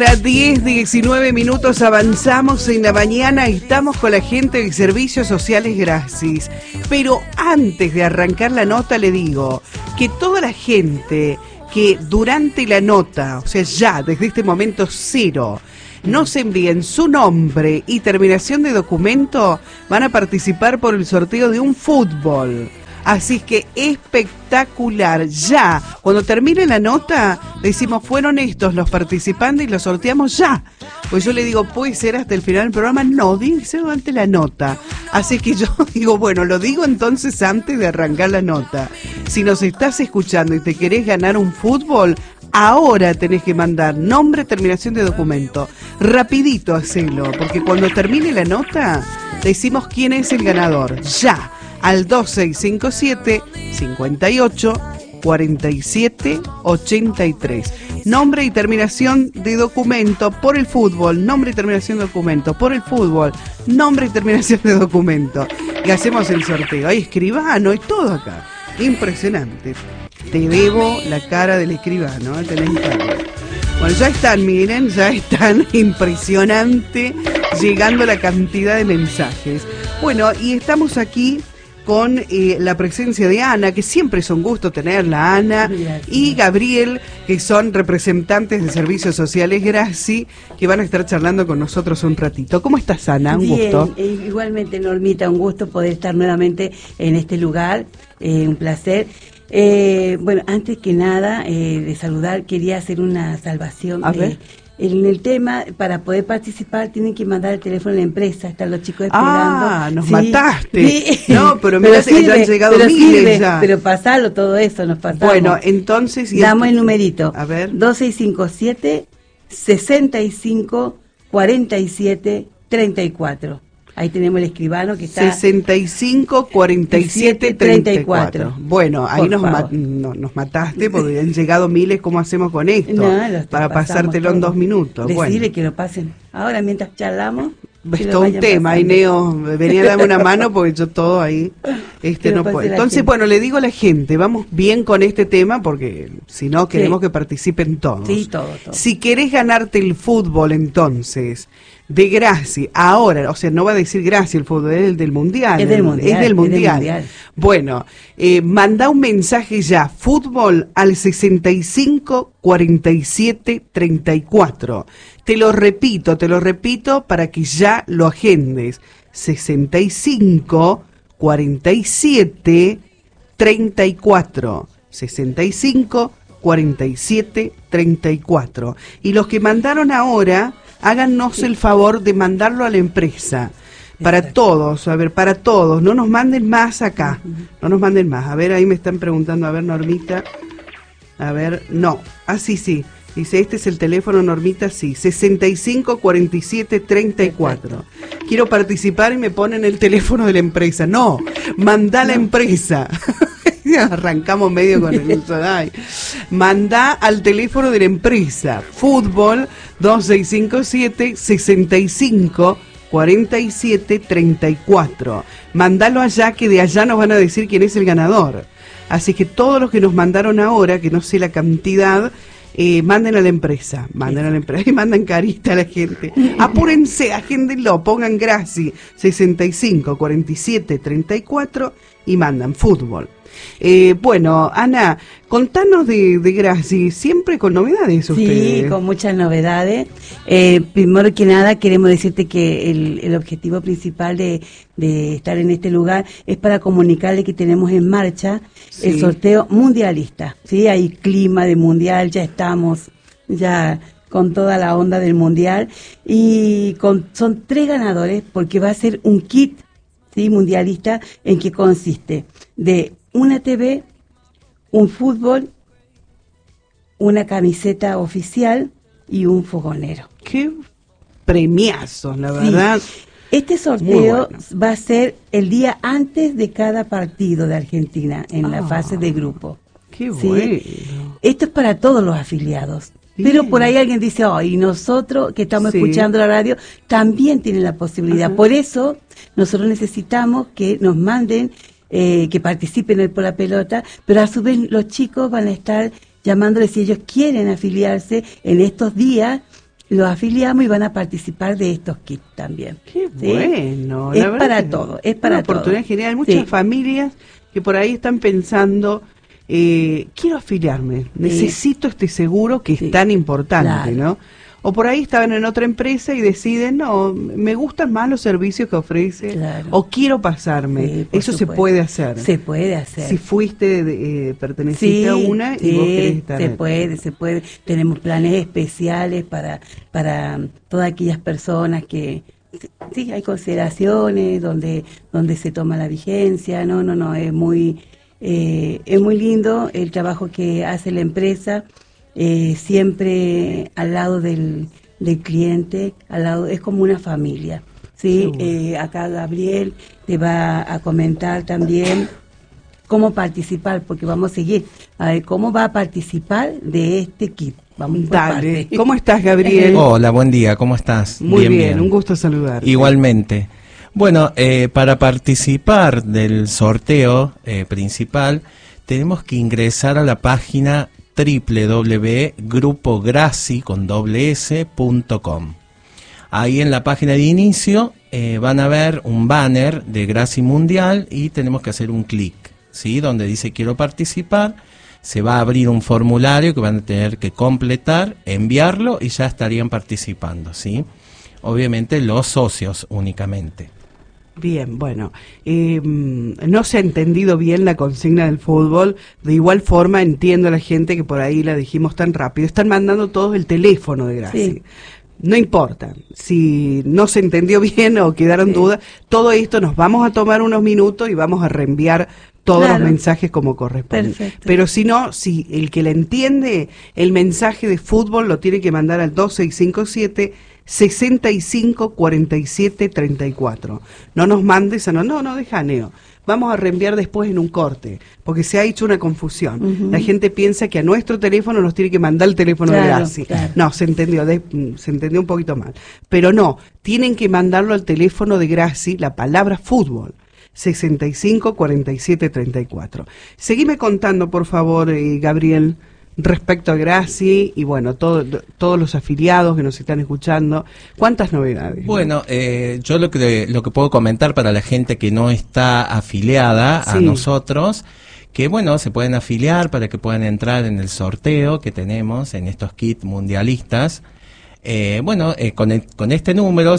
hora 10, 19 minutos, avanzamos en la mañana, estamos con la gente de Servicios Sociales Gracis. Pero antes de arrancar la nota le digo que toda la gente que durante la nota, o sea ya desde este momento cero, nos envíen su nombre y terminación de documento, van a participar por el sorteo de un fútbol. Así que espectacular, ya, cuando termine la nota, decimos fueron estos los participantes y los sorteamos ya. Pues yo le digo, ¿puede ser hasta el final del programa? No, dice durante la nota. Así que yo digo, bueno, lo digo entonces antes de arrancar la nota. Si nos estás escuchando y te querés ganar un fútbol, ahora tenés que mandar nombre, terminación de documento. Rapidito hacelo, porque cuando termine la nota, decimos quién es el ganador, ya. Al 2657 58 47 83. Nombre y terminación de documento por el fútbol. Nombre y terminación de documento por el fútbol. Nombre y terminación de documento. Y hacemos el sorteo. Hay escribano y todo acá. Impresionante. Te debo la cara del escribano. Tenés cara. Bueno, ya están, miren, ya están. Impresionante. Llegando la cantidad de mensajes. Bueno, y estamos aquí con la presencia de Ana, que siempre es un gusto tenerla, Ana, y Gabriel, que son representantes de Servicios Sociales Graci, que van a estar charlando con nosotros un ratito. ¿Cómo estás, Ana? Un gusto. Igualmente, Normita, un gusto poder estar nuevamente en este lugar, un placer. Bueno, antes que nada, de saludar, quería hacer una salvación. A ver. En el tema, para poder participar, tienen que mandar el teléfono a la empresa. Están los chicos esperando. Ah, nos sí, mataste. Sí. No, pero mira que ya han llegado miles ya. Pero pasalo, todo eso, nos pasamos. Bueno, entonces... Damos el numerito. A ver. 2657 65 47 34. Ahí tenemos el escribano que está... 65 47 34. Bueno, ahí nos mataste porque han llegado miles. ¿Cómo hacemos con esto? No, para pasártelo todo en 2 minutos. Decirle bueno, que lo pasen. Ahora, mientras charlamos... es todo un tema, Ineo, venía a darme una mano porque yo todo ahí no puedo. Entonces, bueno, le digo a la gente, vamos bien con este tema porque si no queremos que participen todos. Sí, todo. Si querés ganarte el fútbol, entonces, de Graci, ahora, o sea, no va a decir Graci el fútbol, es el del Mundial. Es del Mundial. Bueno, manda un mensaje ya, fútbol al 65 47 34. Te lo repito para que ya lo agendes. 65 47 34. 65 47 34. Y los que mandaron ahora, háganos el favor de mandarlo a la empresa. Para todos, para todos. No nos manden más acá. No nos manden más. A ver, ahí me están preguntando. A ver, Normita. A ver, no. Ah, sí. Dice, este es el teléfono, Normita, sí. 65 47 34. Quiero participar y me ponen el teléfono de la empresa. No, mandá a la empresa. Arrancamos medio con el Sodai. Mandá al teléfono de la empresa. Fútbol 2657 65 47 34. Mandalo allá, que de allá nos van a decir quién es el ganador. Así que todos los que nos mandaron ahora, que no sé la cantidad, manden a la empresa, y mandan carita a la gente. Apúrense, agéndenlo, pongan Graci 65 47 34 y mandan fútbol. Bueno, Ana, contanos de Graci, siempre con novedades ustedes. Sí, con muchas novedades. Primero que nada, queremos decirte que el objetivo principal de estar en este lugar es para comunicarle que tenemos en marcha el sorteo mundialista. Sí, hay clima de mundial, ya estamos con toda la onda del mundial y son 3 ganadores porque va a ser un kit mundialista en que consiste de una TV, un fútbol, una camiseta oficial y un fogonero. ¡Qué premiazos, la verdad! Sí. Este sorteo va a ser el día antes de cada partido de Argentina en la fase de grupo. ¡Qué bueno! Esto es para todos los afiliados. Bien. Pero por ahí alguien dice, y nosotros que estamos escuchando la radio también tienen la posibilidad. Ajá. Por eso nosotros necesitamos que nos manden que participen en el Por la Pelota, pero a su vez los chicos van a estar llamándoles si ellos quieren afiliarse en estos días los afiliamos y van a participar de estos kits también. Qué bueno. Es para todo, es para una oportunidad todo. genial. Hay muchas familias que por ahí están pensando, quiero afiliarme, necesito este seguro que es tan importante, ¿no? O por ahí estaban en otra empresa y deciden, no, me gustan más los servicios que ofrece, o quiero pasarme. Eso se puede hacer. Se puede hacer. Si fuiste, perteneciste a una y vos querés estar. Se puede. Tenemos planes especiales para todas aquellas personas que, sí, hay consideraciones donde se toma la vigencia. No, es muy lindo el trabajo que hace la empresa. Siempre al lado del cliente, al lado, es como una familia, ¿sí? Acá Gabriel te va a comentar también cómo participar, porque vamos a seguir a ver cómo va a participar de este kit. Vamos por parte. ¿Cómo estás, Gabriel? Hola, buen día, ¿cómo estás? Muy bien, un gusto saludarte. Igualmente. Bueno, para participar del sorteo principal, tenemos que ingresar a la página www.grupograci.com. Ahí en la página de inicio van a ver un banner de Graci Mundial y tenemos que hacer un clic, ¿sí? Donde dice quiero participar. Se va a abrir un formulario que van a tener que completar, enviarlo y ya estarían participando, ¿sí? Obviamente los socios únicamente. Bien, bueno, no se ha entendido bien la consigna del fútbol. De igual forma entiendo a la gente que por ahí la dijimos tan rápido. Están mandando todos el teléfono de Graci. Sí. No importa si no se entendió bien o quedaron dudas. Todo esto nos vamos a tomar unos minutos y vamos a reenviar todos los mensajes como corresponde. Perfecto. Pero si no, si el que la entiende, el mensaje de fútbol lo tiene que mandar al 2657-654734. No nos mandes a no, deja Neo. Vamos a reenviar después en un corte, porque se ha hecho una confusión. La gente piensa que a nuestro teléfono nos tiene que mandar el teléfono de Graci. No, se entendió un poquito mal. Pero no, tienen que mandarlo al teléfono de Graci, la palabra fútbol. 654734. Seguime contando, por favor, Gabriel, respecto a Graci y bueno, todos los afiliados que nos están escuchando. ¿Cuántas novedades? Bueno, yo lo que puedo comentar para la gente que no está afiliada a nosotros, que bueno, se pueden afiliar para que puedan entrar en el sorteo que tenemos en estos kits mundialistas. Con este número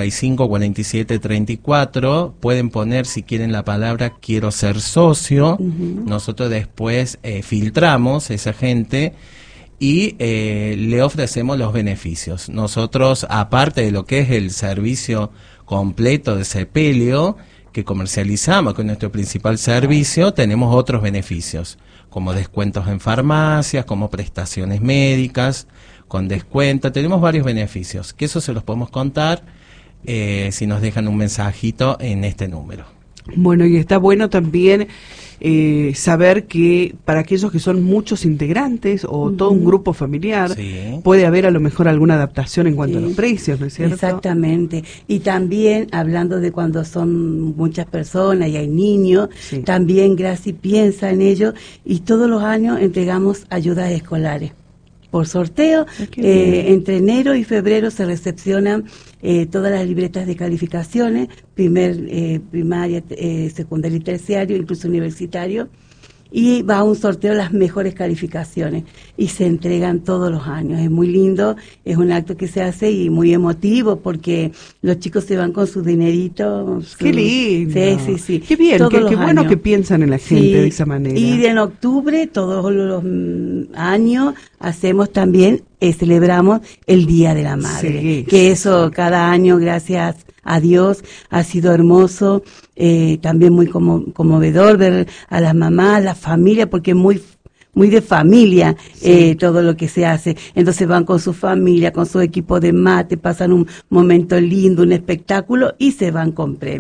654734 pueden poner, si quieren, la palabra quiero ser socio. Nosotros después filtramos a esa gente y le ofrecemos los beneficios. Nosotros, aparte de lo que es el servicio completo de sepelio que comercializamos con nuestro principal servicio, tenemos otros beneficios como descuentos en farmacias, como prestaciones médicas con descuento. Tenemos varios beneficios, que eso se los podemos contar si nos dejan un mensajito en este número. Bueno, y está bueno también saber que para aquellos que son muchos integrantes o todo un grupo familiar, puede haber a lo mejor alguna adaptación en cuanto a los precios, ¿no es cierto? Exactamente. Y también, hablando de cuando son muchas personas y hay niños, también Graci piensa en ello y todos los años entregamos ayudas escolares. Por sorteo, entre enero y febrero se recepcionan todas las libretas de calificaciones, primaria, secundaria y terciario, incluso universitario, y va a un sorteo las mejores calificaciones y se entregan todos los años. Es muy lindo, es un acto que se hace y muy emotivo porque los chicos se van con su dinerito. ¡Qué lindo! Sí. ¡Qué bien! ¡Qué bueno que piensan en la gente de esa manera! Y en octubre, todos los años, hacemos también, celebramos el Día de la Madre. Que eso cada año, gracias a Dios, ha sido hermoso, también muy conmovedor ver a las mamás, la familia, porque es muy de familia todo lo que se hace. Entonces van con su familia, con su equipo de mate, pasan un momento lindo, un espectáculo y se van con premios.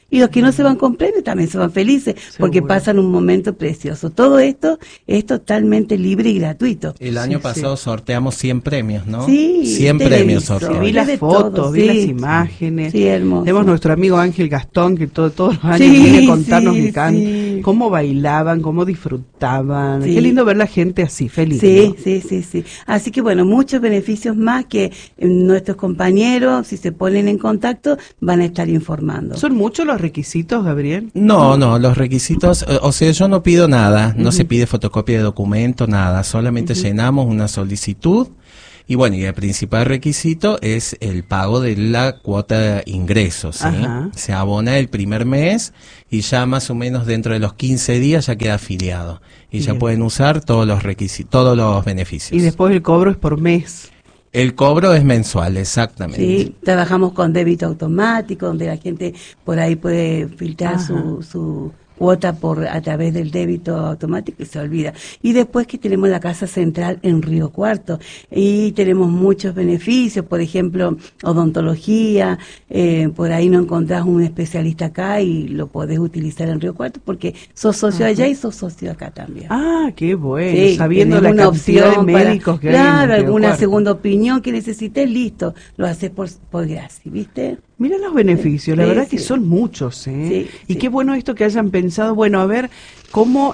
y los que no se van con premio también se van felices, porque pasan un momento precioso. Todo esto es totalmente libre y gratuito. El año pasado sorteamos 100 premios, ¿no? Sí, 100 premios sorteamos. Vi las fotos, vi las imágenes. Sí, hermoso. Tenemos nuestro amigo Ángel Gastón, que todos los años viene a contarnos cómo bailaban, cómo disfrutaban. Qué lindo ver la gente así, feliz. Sí, ¿no? sí. Así que bueno, muchos beneficios más que nuestros compañeros, si se ponen en contacto, van a estar informando. ¿Son muchos los requisitos, Gabriel? No, los requisitos, o sea, yo no pido nada, no se pide fotocopia de documento, nada, solamente llenamos una solicitud. Y bueno, y el principal requisito es el pago de la cuota de ingresos, ¿sí? Se abona el primer mes y ya más o menos dentro de los 15 días ya queda afiliado. Y ya pueden usar todos los requisitos, todos los beneficios. Y después el cobro es por mes. El cobro es mensual, exactamente. Sí, trabajamos con débito automático, donde la gente por ahí puede filtrar su cuota a través del débito automático y se olvida. Y después que tenemos la casa central en Río Cuarto y tenemos muchos beneficios, por ejemplo, odontología, por ahí no encontrás un especialista acá y lo podés utilizar en Río Cuarto porque sos socio allá y sos socio acá también. Ah, qué bueno, sí, sabiendo la cantidad de médicos que hay. Claro, alguna segunda opinión que necesites, listo, lo haces por gracia, ¿viste? Mira los beneficios, la verdad que son muchos, ¿eh? Y qué bueno esto que hayan pensado, bueno, a ver cómo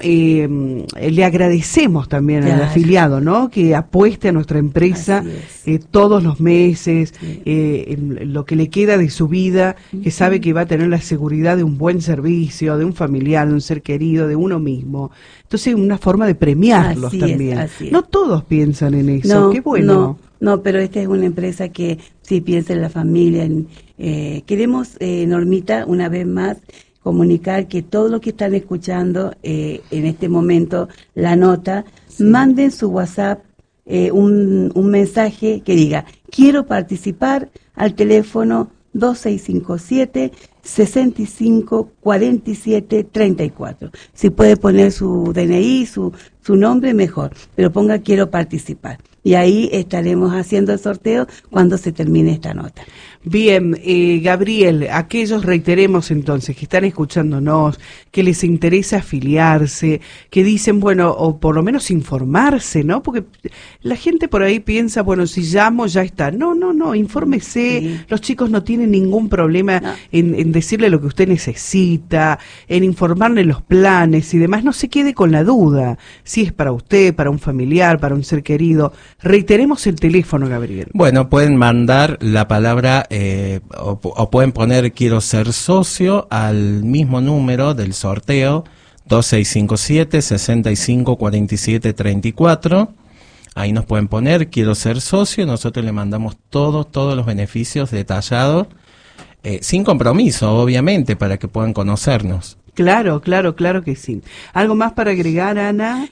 le agradecemos también al afiliado, ¿no? Que apueste a nuestra empresa todos los meses, en lo que le queda de su vida, que sabe que va a tener la seguridad de un buen servicio, de un familiar, de un ser querido, de uno mismo. Entonces, una forma de premiarlos también. No todos piensan en eso, qué bueno. No, pero esta es una empresa que sí piensa en la familia. Queremos, Normita, una vez más, comunicar que todos los que están escuchando en este momento la nota, manden su WhatsApp un mensaje que diga, quiero participar al teléfono 2657 65 47 34. Si puede poner su DNI, su nombre, mejor, pero ponga quiero participar. Y ahí estaremos haciendo el sorteo cuando se termine esta nota. Bien, Gabriel, aquellos reiteremos entonces que están escuchándonos, que les interesa afiliarse, que dicen, bueno, o por lo menos informarse, ¿no? Porque la gente por ahí piensa, bueno, si llamo ya está. No, infórmese. Los chicos no tienen ningún problema en decirle lo que usted necesita, en informarle los planes y demás. No se quede con la duda si es para usted, para un familiar, para un ser querido. Reiteremos el teléfono, Gabriel. Bueno, pueden mandar la palabra o pueden poner quiero ser socio al mismo número del sorteo 2657 65 47 34. Ahí nos pueden poner quiero ser socio, nosotros le mandamos todos los beneficios detallados, sin compromiso, obviamente, para que puedan conocernos. Claro que sí. ¿Algo más para agregar, Ana?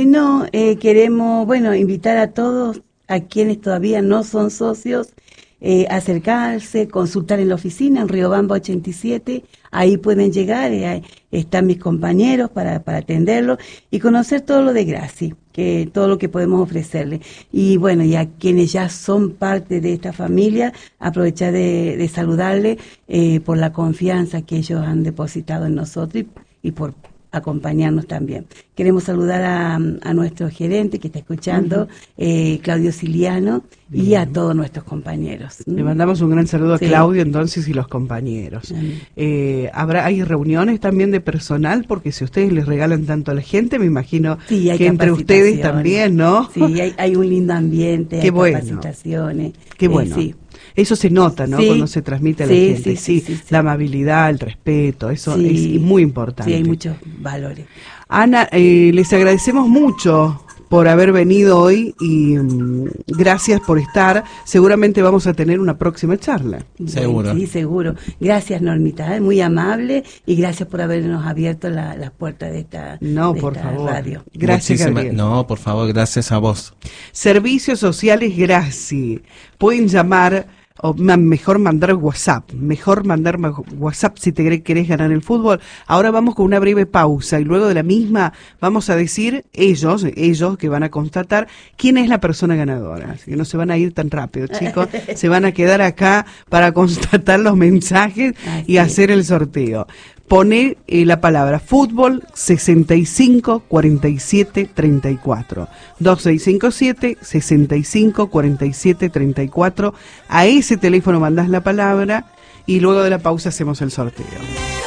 Queremos, invitar a todos, a quienes todavía no son socios, acercarse, consultar en la oficina, en Riobamba 87, ahí pueden llegar, están mis compañeros para atenderlos y conocer todo lo de Graci, que todo lo que podemos ofrecerle. Y bueno, y a quienes ya son parte de esta familia, aprovechar de saludarle por la confianza que ellos han depositado en nosotros y por acompañarnos también. Queremos saludar a nuestro gerente que está escuchando, Claudio Siliano, y a todos nuestros compañeros. Le mandamos un gran saludo a Claudio entonces y los compañeros. ¿Hay reuniones también de personal? Porque si ustedes les regalan tanto a la gente, me imagino que entre ustedes también, ¿no? Sí, hay un lindo ambiente, hay capacitaciones. Qué bueno. Eso se nota, ¿no? Cuando se transmite a la gente. Sí, la amabilidad, el respeto, eso es muy importante. Sí, hay muchos valores. Ana, les agradecemos mucho por haber venido hoy y gracias por estar. Seguramente vamos a tener una próxima charla. Seguro. Sí, seguro. Gracias, Normita, muy amable, y gracias por habernos abierto las puertas de esta, radio. Gracias, Gabriel. No, por favor, gracias a vos. Servicios Sociales Graci. Pueden llamar o mejor mandar WhatsApp si te querés ganar el fútbol. Ahora vamos con una breve pausa y luego de la misma vamos a decir ellos que van a constatar quién es la persona ganadora. Así que no se van a ir tan rápido, chicos, se van a quedar acá para constatar los mensajes y hacer el sorteo. Pone la palabra fútbol 65 47 34 2657 65 47 34. A ese teléfono mandás la palabra y luego de la pausa hacemos el sorteo.